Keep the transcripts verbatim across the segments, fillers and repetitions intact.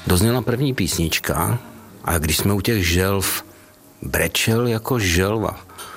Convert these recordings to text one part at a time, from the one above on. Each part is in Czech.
dozněla první písnička a když jsme u těch želv, brečel jako želva.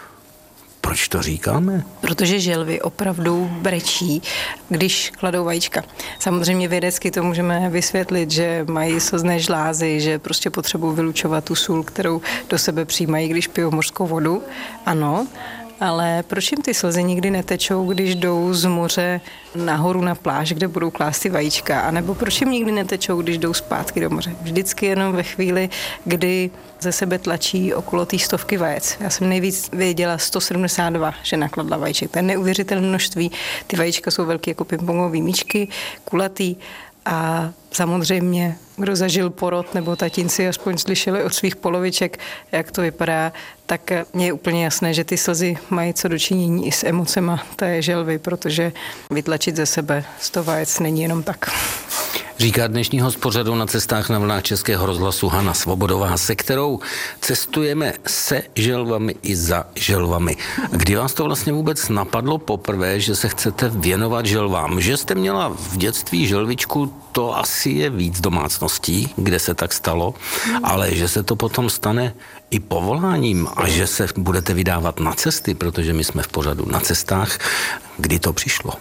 Proč to říkáme? Protože želvy opravdu brečí, když kladou vajíčka. Samozřejmě vědecky to můžeme vysvětlit, že mají slzné žlázy, že prostě potřebují vylučovat tu sůl, kterou do sebe přijímají, když pijou mořskou vodu. Ano, ale proč jim ty slzy nikdy netečou, když jdou z moře nahoru na pláž, kde budou klást ty vajíčka? A nebo proč jim nikdy netečou, když jdou zpátky do moře? Vždycky jenom ve chvíli, kdy ze sebe tlačí okolo té stovky vajec. Já jsem nejvíc věděla sto sedmdesát dva, že nakladla vajíček. To je neuvěřitelné množství. Ty vajíčka jsou velké jako pingpongové míčky, kulatý. A samozřejmě, kdo zažil porod, nebo tatínci aspoň slyšeli od svých poloviček, jak to vypadá, tak mně je úplně jasné, že ty slzy mají co dočinění i s emocema té želvy, protože vytlačit ze sebe sto vajec není jenom tak. Říká dnešní host pořadu Na cestách na vlnách Českého rozhlasu Hana Svobodová, se kterou cestujeme se želvami i za želvami. Kdy vás to vlastně vůbec napadlo poprvé, že se chcete věnovat želvám? Že jste měla v dětství želvičku, to asi je víc domácností, kde se tak stalo, ale že se to potom stane i povoláním a že se budete vydávat na cesty, protože my jsme v pořadu Na cestách. Kdy to přišlo?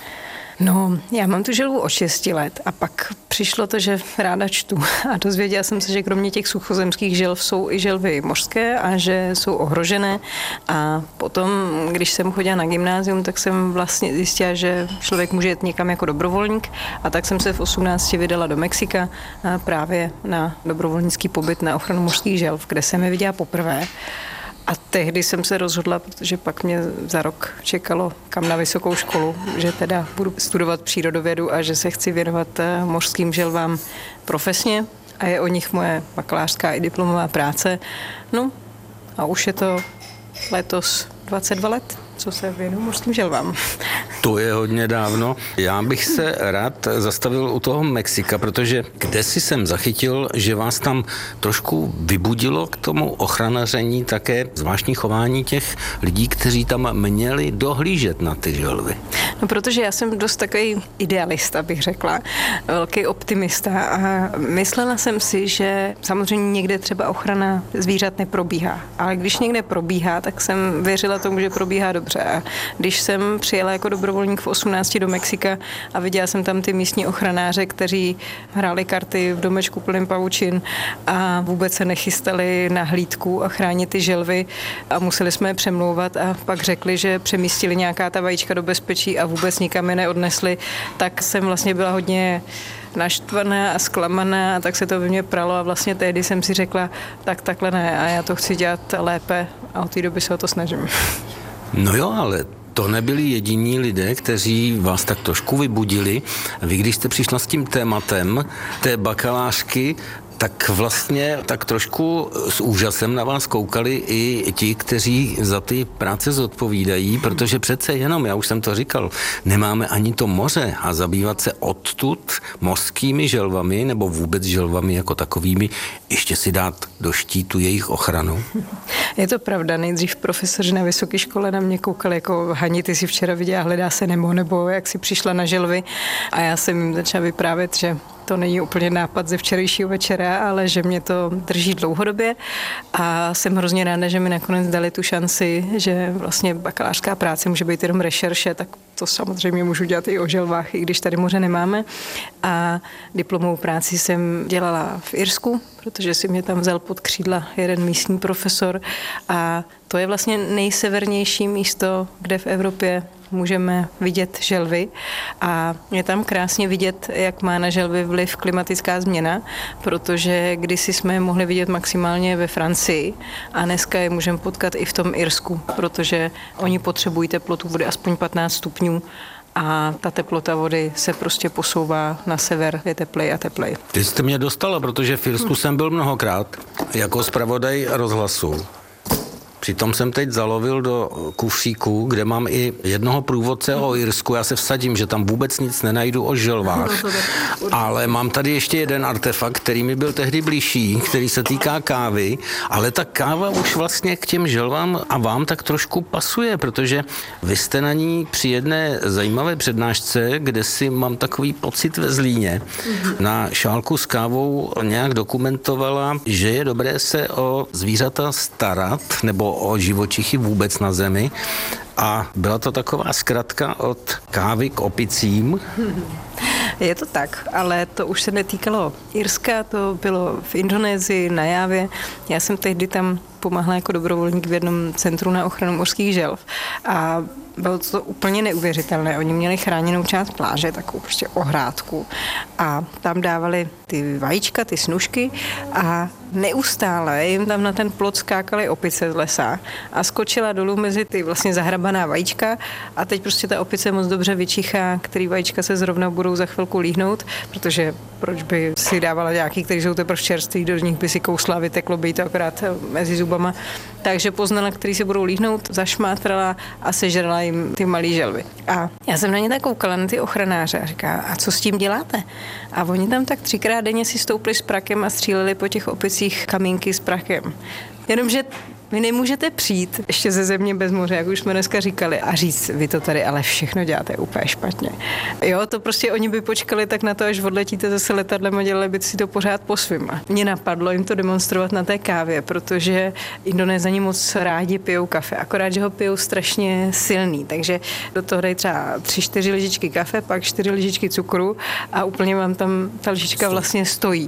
No, já mám tu želvu od šesti let a pak přišlo to, že ráda čtu a dozvěděla jsem se, že kromě těch suchozemských želv jsou i želvy mořské a že jsou ohrožené a potom, když jsem chodila na gymnázium, tak jsem vlastně zjistila, že člověk může jet někam jako dobrovolník a tak jsem se v osmnácti vydala do Mexika právě na dobrovolnický pobyt na ochranu mořských želv, kde jsem je viděla poprvé. A tehdy jsem se rozhodla, protože pak mě za rok čekalo kam na vysokou školu, že teda budu studovat přírodovědu a že se chci věnovat mořským želvám profesně a je o nich moje bakalářská i diplomová práce. No a už je to letos dvacet dva let, co se věnuju mořským želvám. To je hodně dávno. Já bych se rád zastavil u toho Mexika, protože kdesi jsem zachytil, že vás tam trošku vybudilo k tomu ochranaření také zvláštní chování těch lidí, kteří tam měli dohlížet na ty želvy. No, protože já jsem dost takový idealista, bych řekla, velký optimista a myslela jsem si, že samozřejmě někde třeba ochrana zvířat neprobíhá, ale když někde probíhá, tak jsem věřila tomu, že probíhá dobře. A když jsem přijela jako dobrovolník v osmnácti do Mexika a viděla jsem tam ty místní ochranáře, kteří hráli karty v domečku plným pavučin a vůbec se nechystali na hlídku a chránit ty želvy a museli jsme je přemlouvat a pak řekli, že přemístili nějaká ta vajíčka do bezpečí a vůbec nikam je neodnesli, tak jsem vlastně byla hodně naštvaná a zklamaná a tak se to ve mně pralo a vlastně tehdy jsem si řekla, tak takhle ne a já to chci dělat lépe a od té doby se o to snažím. No jo, ale to nebyli jediní lidé, kteří vás tak trošku vybudili. Vy, když jste přišla s tím tématem té bakalářky, tak vlastně tak trošku s úžasem na vás koukali i ti, kteří za ty práce zodpovídají, protože přece jenom, já už jsem to říkal, nemáme ani to moře a zabývat se odtud mořskými želvami nebo vůbec želvami jako takovými, ještě si dát do štítu jejich ochranu. Je to pravda, nejdřív profesoři na vysoké škole na mě koukali jako Hani, ty si včera viděla Hledá se Nemo, nebo jak si přišla na želvy a já jsem jim začala vyprávět, že to není úplně nápad ze včerejšího večera, ale že mě to drží dlouhodobě a jsem hrozně ráda, že mi nakonec dali tu šanci, že vlastně bakalářská práce může být jenom rešerše, tak to samozřejmě můžu dělat i o želvách, i když tady moře nemáme. A diplomovou práci jsem dělala v Irsku, protože si mě tam vzal pod křídla jeden místní profesor a to je vlastně nejsevernější místo, kde v Evropě můžeme vidět želvy a je tam krásně vidět, jak má na želvy vliv klimatická změna, protože kdysi jsme je mohli vidět maximálně ve Francii a dneska je můžeme potkat i v tom Irsku, protože oni potřebují teplotu vody aspoň patnáct stupňů a ta teplota vody se prostě posouvá na sever, je teplej a teplej. Ty jste mě dostala, protože v Irsku hm. jsem byl mnohokrát jako zpravodaj rozhlasu. Přitom jsem teď zalovil do kufříku, kde mám i jednoho průvodce o Irsku. Já se vsadím, že tam vůbec nic nenajdu o želvách. Ale mám tady ještě jeden artefakt, který mi byl tehdy blížší, který se týká kávy, ale ta káva už vlastně k těm želvám a vám tak trošku pasuje, protože vy jste na ní při jedné zajímavé přednášce, kde si mám takový pocit ve Zlíně, na šálku s kávou nějak dokumentovala, že je dobré se o zvířata starat, nebo o živočichy vůbec na zemi. A byla to taková zkratka od kávy k opicím. Je to tak, ale to už se netýkalo Irska, to bylo v Indonésii, na Jávě. Já jsem tehdy tam pomáhala jako dobrovolník v jednom centru na ochranu mořských želv a bylo to úplně neuvěřitelné. Oni měli chráněnou část pláže, takovou prostě ohrádku a tam dávali ty vajíčka, ty snužky a neustále jim tam na ten plot skákaly opice z lesa a skočila dolů mezi ty vlastně zahrabaná vajíčka a teď prostě ta opice moc dobře vyčichá, který vajíčka se zrovna budou za chvilku líhnout, protože proč by si dávala nějaký, který jsou teprve čerstvý, do nich by si kousla, vyteklo by jí to akorát mezi zubama. Takže poznala, který se budou líhnout, zašmátrala a sežrala jim ty malý želvy. A já jsem na ně tak koukala, na ty ochranáře a říká, a co s tím děláte? A oni tam tak třikrát denně si stoupli s prakem a stříleli po těch opicích kamínky s prakem. Jenomže vy nemůžete přijít ještě ze země bez moře, jak už jsme dneska říkali, a říct, vy to tady ale všechno děláte úplně špatně. Jo, to prostě oni by počkali tak na to, až odletíte zase letadlem a dělali by si to pořád po svým. Mně napadlo jim to demonstrovat na té kávě, protože Indonézani moc rádi pijou kafe, akorát, že ho pijou strašně silný, takže do toho dají třeba tři, čtyři lyžičky kafe, pak čtyři lyžičky cukru a úplně vám tam ta lyžička vlastně stojí.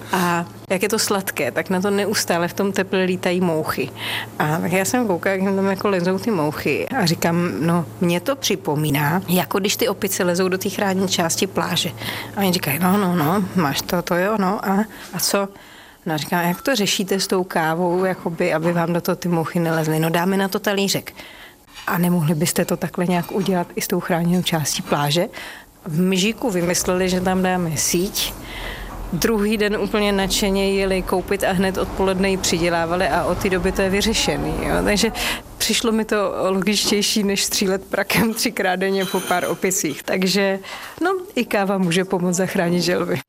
A jak je to sladké, tak na to neustále v tom teple lítají mouchy. A tak já jsem koukala, jak jim tam jako lezou ty mouchy a říkám, no mně to připomíná, jako když ty opice lezou do té chráněné části pláže. A oni říkají, no, no, no, máš to, to jo, no a, a co? No a říkám, jak to řešíte s tou kávou, jakoby, aby vám do toho ty mouchy nelezly? No dáme na to talířek. A nemohli byste to takhle nějak udělat i s tou chráněnou částí pláže? V Myžíku vymysleli, že tam dáme síť. Druhý den úplně nadšeně jeli koupit a hned odpoledne ji přidělávali a od té doby to je vyřešený. Jo? Takže přišlo mi to logičtější, než střílet prakem třikrát denně po pár opicích. Takže no, i káva může pomoct zachránit želvy.